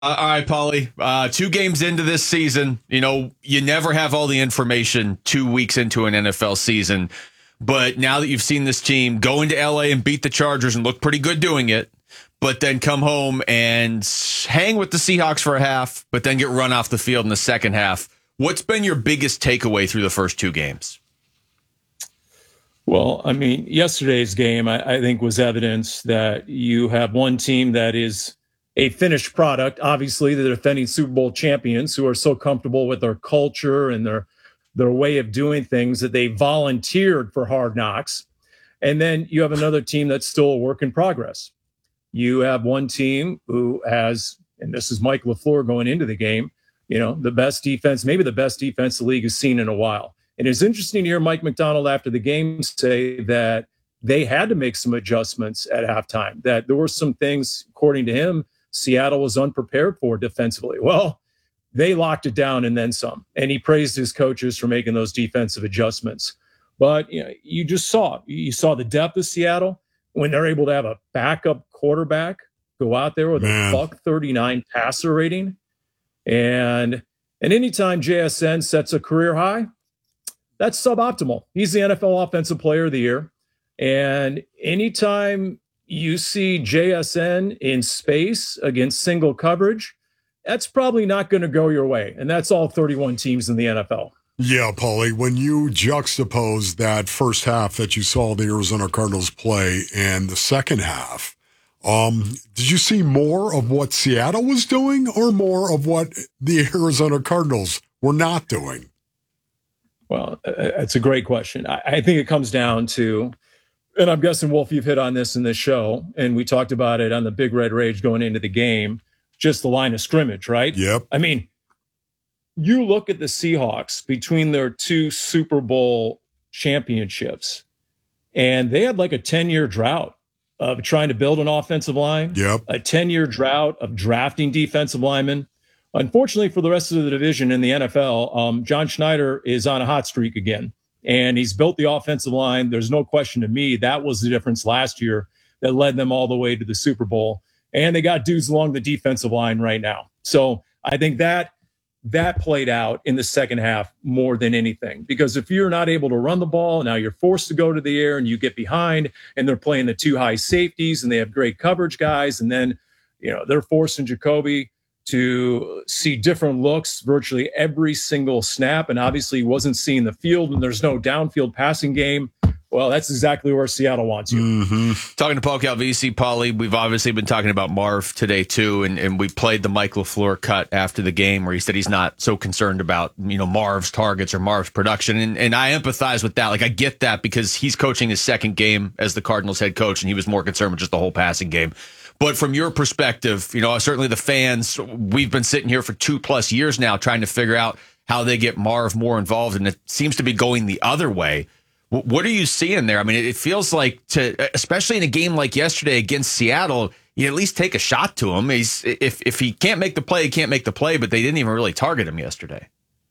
All right, Paulie. 2 games into this season, you never have all the information 2 weeks into an NFL season. But now that you've seen this team go into LA and beat the Chargers and look pretty good doing it, but then come home and hang with the Seahawks for a half, but then get run off the field in the second half, what's been your biggest takeaway through the first 2 games? Well, I mean, yesterday's game, I think, was evidence that you have one team that is a finished product. Obviously, the defending Super Bowl champions who are so comfortable with their culture and their way of doing things that they volunteered for Hard Knocks. And then you have another team that's still a work in progress. You have one team who has, and this is Mike LaFleur going into the game, the best defense, maybe the best defense the league has seen in a while. And it's interesting to hear Mike Macdonald after the game say that they had to make some adjustments at halftime, that there were some things, according to him, Seattle was unprepared for defensively. Well, they locked it down and then some. And he praised his coaches for making those defensive adjustments. But you saw the depth of Seattle when they're able to have a backup quarterback go out there with a $139 passer rating. And anytime JSN sets a career high, that's suboptimal. He's the NFL Offensive Player of the Year. And anytime you see JSN in space against single coverage, that's probably not going to go your way. And that's all 31 teams in the NFL. Yeah, Paulie, when you juxtapose that first half that you saw the Arizona Cardinals play and the second half, did you see more of what Seattle was doing or more of what the Arizona Cardinals were not doing? Well, that's a great question. I think it comes down to, and I'm guessing, Wolf, you've hit on this in this show, and we talked about it on the Big Red Rage going into the game, just the line of scrimmage, right? Yep. I mean, you look at the Seahawks between their 2 Super Bowl championships, and they had like a 10-year drought of trying to build an offensive line, a 10-year drought of drafting defensive linemen. Unfortunately for the rest of the division in the NFL, John Schneider is on a hot streak again, and he's built the offensive line. There's no question to me that was the difference last year that led them all the way to the Super Bowl. And they got dudes along the defensive line right now. So I think that played out in the second half more than anything, because if you're not able to run the ball, now you're forced to go to the air and you get behind, and they're playing the 2 high safeties and they have great coverage guys. And then, they're forcing Jacoby to see different looks virtually every single snap. And obviously he wasn't seeing the field, and there's no downfield passing game. Well, that's exactly where Seattle wants you. Mm-hmm. Talking to Paul Calvisi, Paulie, we've obviously been talking about Marv today too, and we played the Mike LaFleur cut after the game where he said he's not so concerned about Marv's targets or Marv's production, and I empathize with that. Like, I get that because he's coaching his second game as the Cardinals head coach, and he was more concerned with just the whole passing game. But from your perspective, certainly the fans, we've been sitting here for 2+ years now trying to figure out how they get Marv more involved, and it seems to be going the other way. What are you seeing there? I mean, it feels like, especially in a game like yesterday against Seattle, you at least take a shot to him. If he can't make the play, he can't make the play, but they didn't even really target him yesterday.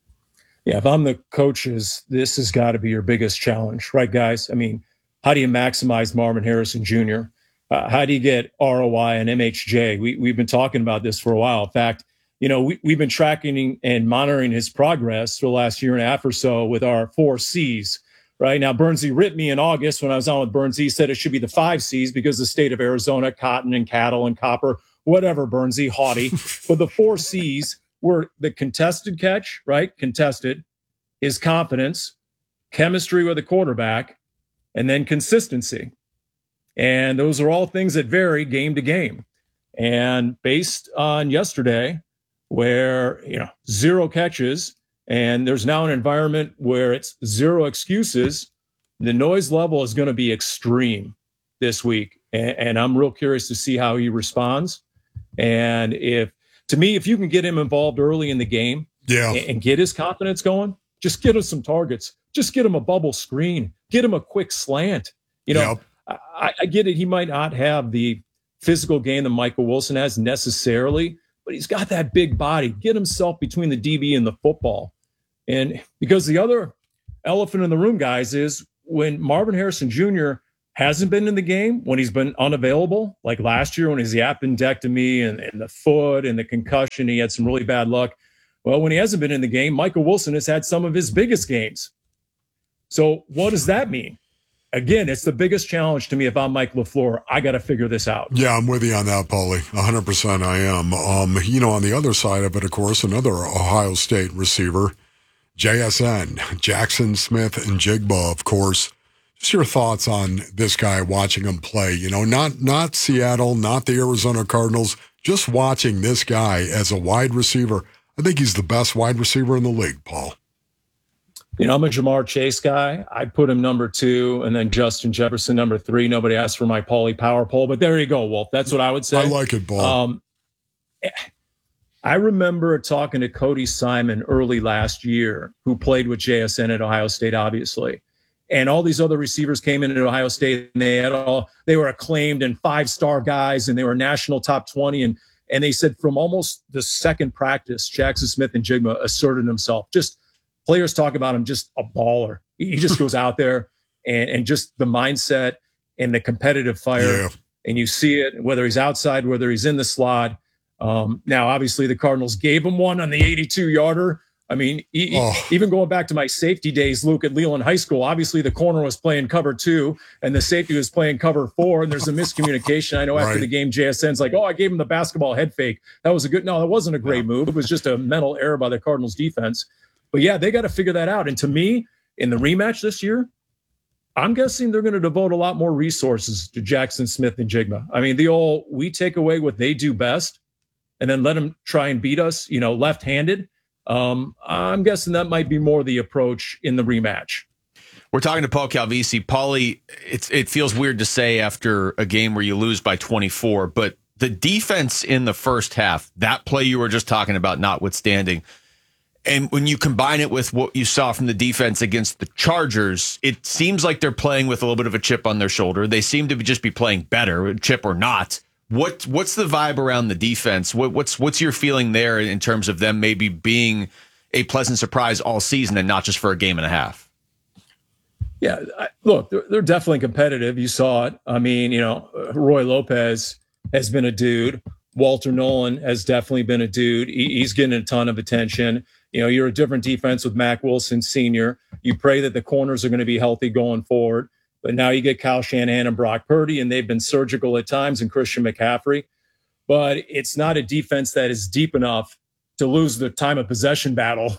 Yeah, if I'm the coaches, this has got to be your biggest challenge, right, guys? I mean, how do you maximize Marvin Harrison Jr.? How do you get ROI and MHJ? We've been talking about this for a while. In fact, we've been tracking and monitoring his progress for the last year and a half or so with our 4 C's. Right now, Bernsey ripped me in August when I was on with Bernsey. He said it should be the 5 C's because the state of Arizona, cotton and cattle and copper, whatever, Bernsey, haughty. But the 4 C's were the contested catch, right? Contested, his confidence, chemistry with the quarterback, and then consistency. And those are all things that vary game to game. And based on yesterday, where, 0 catches, and there's now an environment where it's 0 excuses, the noise level is going to be extreme this week. And I'm real curious to see how he responds. And if you can get him involved early in the game and get his confidence going, just get him some targets, just get him a bubble screen, get him a quick slant. I get it. He might not have the physical game that Michael Wilson has necessarily, but he's got that big body. Get himself between the DB and the football. And because the other elephant in the room, guys, is when Marvin Harrison Jr. hasn't been in the game, when he's been unavailable, like last year when his appendectomy and the foot and the concussion, he had some really bad luck. Well, when he hasn't been in the game, Michael Wilson has had some of his biggest games. So what does that mean? Again, it's the biggest challenge to me if I'm Mike LaFleur. I got to figure this out. Yeah, I'm with you on that, Paulie. 100% I am. On the other side of it, of course, another Ohio State receiver, JSN, Jaxon Smith-Njigba, of course. Just your thoughts on this guy, watching him play. Not Seattle, not the Arizona Cardinals, just watching this guy as a wide receiver. I think he's the best wide receiver in the league, Paul. I'm a Jamar Chase guy. I'd put him number 2, and then Justin Jefferson number 3. Nobody asked for my Paulie power poll, but there you go, Wolf. That's what I would say. I like it, Paul. I remember talking to Cody Simon early last year, who played with JSN at Ohio State, obviously. And all these other receivers came in at Ohio State, and they were acclaimed and 5-star guys, and they were national top 20. And they said from almost the second practice, Jaxon Smith-Njigba asserted himself. Just players talk about him, just a baller. He just goes out there and just the mindset and the competitive fire. Yeah. And you see it, whether he's outside, whether he's in the slot. Now, obviously, the Cardinals gave him one on the 82-yarder. I mean, even going back to my safety days, Luke, at Leland High School, obviously the corner was playing cover 2 and the safety was playing cover 4. And there's a miscommunication. I know after the game, JSN's like, I gave him the basketball head fake. That wasn't a great move. It was just a mental error by the Cardinals defense. But yeah, they got to figure that out. And to me, in the rematch this year, I'm guessing they're going to devote a lot more resources to Jaxon Smith-Njigba. I mean, we take away what they do best and then let them try and beat us, left-handed. I'm guessing that might be more the approach in the rematch. We're talking to Paul Calvisi. Paulie, it feels weird to say after a game where you lose by 24, but the defense in the first half, that play you were just talking about notwithstanding, and when you combine it with what you saw from the defense against the Chargers, it seems like they're playing with a little bit of a chip on their shoulder. They seem to just be playing better, chip or not. What's the vibe around the defense? What's your feeling there in terms of them maybe being a pleasant surprise all season and not just for a game and a half? Yeah, look, they're definitely competitive. You saw it. I mean, Roy Lopez has been a dude. Walter Nolan has definitely been a dude. He's getting a ton of attention. You're a different defense with Mack Wilson Sr. You pray that the corners are going to be healthy going forward. But now you get Kyle Shanahan and Brock Purdy, and they've been surgical at times, and Christian McCaffrey. But it's not a defense that is deep enough to lose the time of possession battle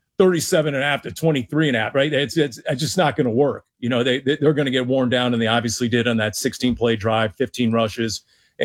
37.5 to 23.5, right? It's just not going to work. They're going to get worn down, and they obviously did on that 16-play drive, 15 rushes,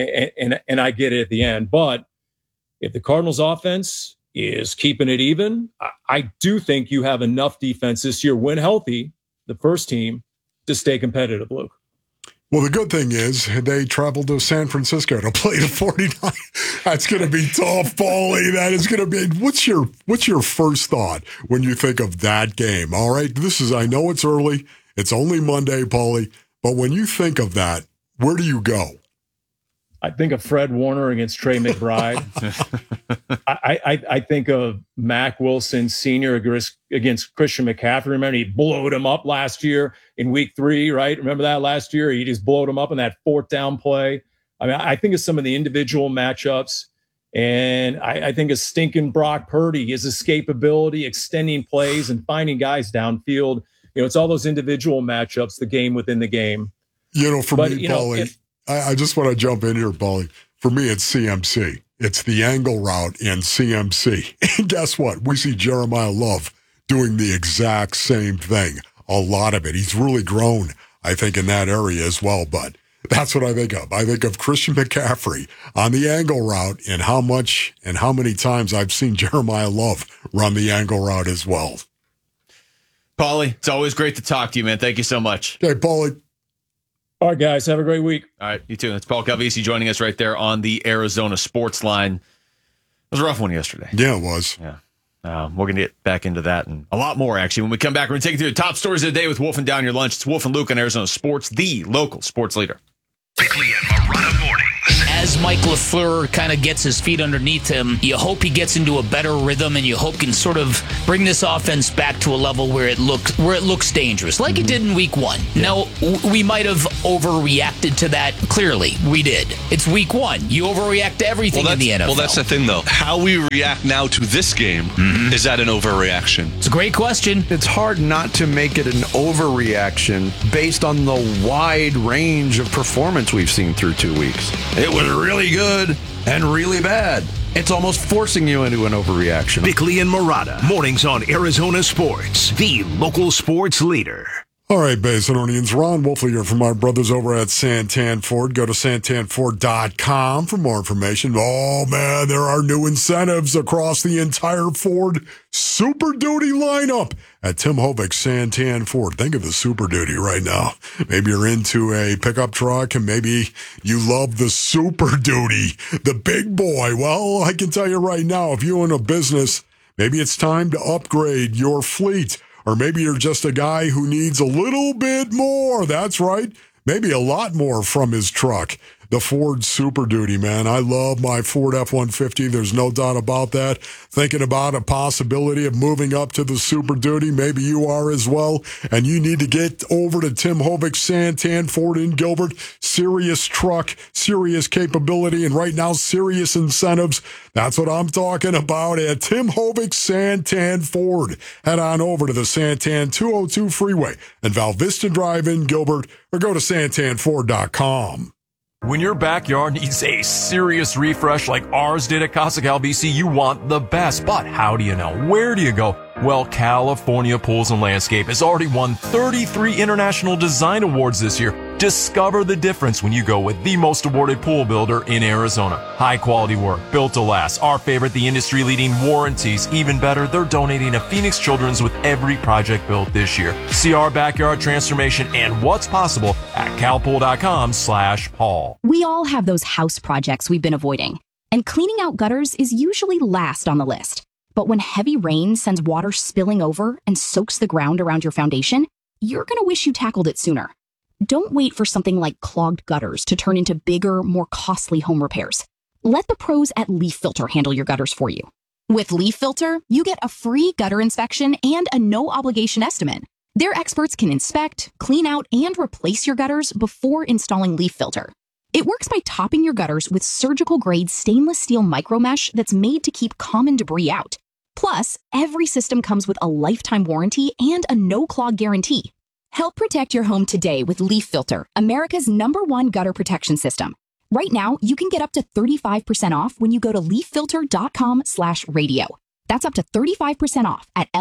and I get it at the end. But if the Cardinals' offense is keeping it even, I do think you have enough defense this year, when healthy, the first team, to stay competitive, Luke. Well, the good thing is they traveled to San Francisco to play the 49. That's going to be tough, Paulie. That is going to be. What's your first thought when you think of that game? All right, I know it's early. It's only Monday, Paulie. But when you think of that, where do you go? I think of Fred Warner against Trey McBride. I think of Mack Wilson Sr. against Christian McCaffrey. Remember, he blowed him up last year in week 3, right? Remember that last year? He just blowed him up in that 4th down play. I mean, I think of some of the individual matchups, and I think of stinking Brock Purdy, his escapability, extending plays, and finding guys downfield. It's all those individual matchups, the game within the game. For me, Paulie, I just want to jump in here, Paulie. For me, it's CMC. It's the angle route in CMC. And guess what? We see Jeremiah Love doing the exact same thing. A lot of it. He's really grown, I think, in that area as well. But that's what I think of. I think of Christian McCaffrey on the angle route, and how much and how many times I've seen Jeremiah Love run the angle route as well. Paulie, it's always great to talk to you, man. Thank you so much. Okay, Paulie. All right, guys, have a great week. All right, you too. It's Paul Calvisi joining us right there on the Arizona Sports Line. It was a rough one yesterday. Yeah, it was. Yeah. We're going to get back into that and a lot more, actually. When we come back, we're going to take you through the top stories of the day with Wolf and Down Your Lunch. It's Wolf and Luke on Arizona Sports, the local sports leader. Bickley and Marotta Mornings. as Mike LaFleur kind of gets his feet underneath him, you hope he gets into a better rhythm, and you hope can sort of bring this offense back to a level where it looks dangerous, like it did in week one. Now, we might have overreacted to that. Clearly, we did. It's week one. You overreact to everything in the NFL. Well, that's the thing, though. How we react now to this game, is that an overreaction? It's a great question. It's hard not to make it an overreaction based on the wide range of performance we've seen through 2 weeks. It was really good and really bad. It's almost forcing you into an overreaction. Bickley and Murata, mornings on Arizona Sports, the local sports leader. All right, Basinonians, Ron Wolfley here from our brothers over at Santan Ford. Go to santanford.com for more information. Oh, man, there are new incentives across the entire Ford Super Duty lineup at Tim Hovik Santan Ford. Think of the Super Duty right now. Maybe you're into a pickup truck and maybe you love the Super Duty, the big boy. Well, I can tell you right now, if you're in a business, maybe it's time to upgrade your fleet. Or maybe you're just a guy who needs a little bit more. That's right. Maybe a lot more from his truck. The Ford Super Duty, man. I love my Ford F-150. There's no doubt about that. Thinking about a possibility of moving up to the Super Duty. Maybe you are as well. And you need to get over to Tim Hovik Santan Ford in Gilbert. Serious truck, serious capability, and right now, serious incentives. That's what I'm talking about at Tim Hovik Santan Ford. Head on over to the Santan 202 Freeway and Val Vista Drive in Gilbert, or go to santanford.com. When your backyard needs a serious refresh like ours did at Casa Cal BC, you want the best. But how do you know? Where do you go? Well, California Pools and Landscape has already won 33 international design awards this year. Discover the difference when you go with the most awarded pool builder in Arizona. High quality work, built to last. Our favorite, the industry leading warranties. Even better, they're donating to Phoenix Children's with every project built this year. See our backyard transformation and what's possible at calpool.com/Paul. We all have those house projects we've been avoiding, and cleaning out gutters is usually last on the list. But when heavy rain sends water spilling over and soaks the ground around your foundation, you're going to wish you tackled it sooner. Don't wait for something like clogged gutters to turn into bigger, more costly home repairs. Let the pros at Leaf Filter handle your gutters for you. With Leaf Filter, you get a free gutter inspection and a no-obligation estimate. Their experts can inspect, clean out, and replace your gutters before installing Leaf Filter. It works by topping your gutters with surgical-grade stainless steel micromesh that's made to keep common debris out. Plus, every system comes with a lifetime warranty and a no-clog guarantee. Help protect your home today with Leaf Filter, America's #1 gutter protection system. Right now, you can get up to 35% off when you go to leaffilter.com/radio. That's up to 35% off at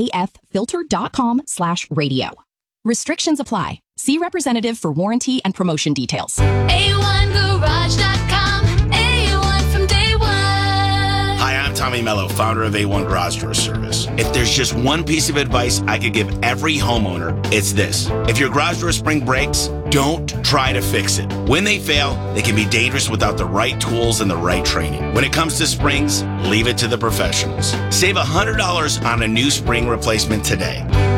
leaffilter.com/radio. Restrictions apply. See representative for warranty and promotion details. A1Garage.com. A1 from day one. Hi, I'm Tommy Mello, founder of A1 Garage Door Service. If there's just one piece of advice I could give every homeowner, it's this. If your garage door spring breaks, don't try to fix it. When they fail, they can be dangerous without the right tools and the right training. When it comes to springs, leave it to the professionals. Save $100 on a new spring replacement today.